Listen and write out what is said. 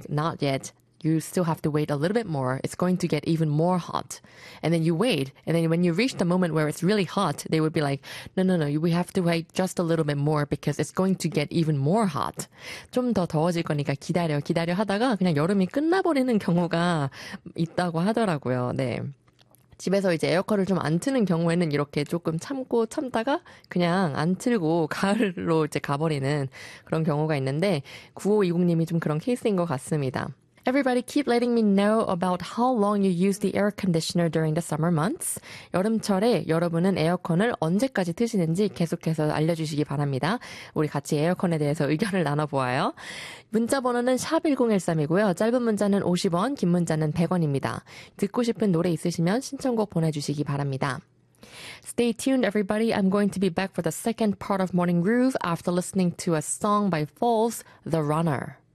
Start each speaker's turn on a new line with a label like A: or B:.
A: not yet. You still have to wait a little bit more. It's going to get even more hot. And then you wait. And then when you reach the moment where it's really hot, they would be like, no, we have to wait just a little bit more because it's going to get even more hot. 좀 더 더워질 거니까 기다려 하다가 그냥 여름이 끝나버리는 경우가 있다고 하더라고요. 네. 집에서 이제 에어컨을 좀 안 트는 경우에는 이렇게 조금 참다가 그냥 안 틀고 가을로 이제 가버리는 그런 경우가 있는데 9520님이 좀 그런 케이스인 것 같습니다. Everybody keep letting me know about how long you use the air conditioner during the summer months. 여름철에 여러분은 에어컨을 언제까지 트시는지 계속해서 알려주시기 바랍니다. 우리 같이 에어컨에 대해서 의견을 나눠보아요. 문자 번호는 샵1013이고요. 짧은 문자는 50원, 긴 문자는 100원입니다. 듣고 싶은 노래 있으시면 신청곡 보내주시기 바랍니다. Stay tuned, everybody. I'm going to be back for the second part of Morning Groove after listening to a song by Falls, The Runner.